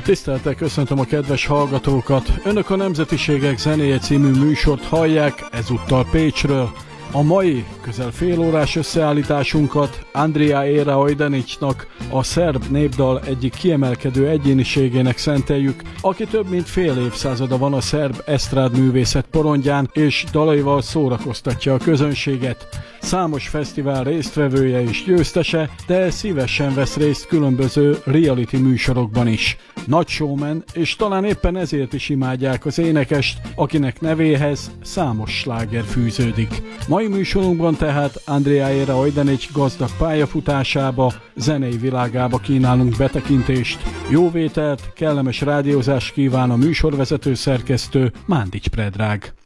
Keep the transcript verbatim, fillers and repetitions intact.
Tiszteltek, köszöntöm a kedves hallgatókat! Önök a Nemzetiségek zenéje című műsort hallják, ezúttal Pécsről. A mai, közel félórás összeállításunkat Andrija Era Ojdanićnak, a szerb népdal egyik kiemelkedő egyéniségének szenteljük, aki több mint fél évszázada van a szerb esztrád művészet porondján, és dalaival szórakoztatja a közönséget. Számos fesztivál résztvevője és győztese, de szívesen vesz részt különböző reality műsorokban is. Nagy showman, és talán éppen ezért is imádják az énekest, akinek nevéhez számos sláger fűződik. Mai műsorunkban tehát Andrija Era Ojdanić gazdag pályafutásába, zenei világába kínálunk betekintést. Jó vételt, kellemes rádiózást kíván a műsorvezető szerkesztő Mándics Predrag.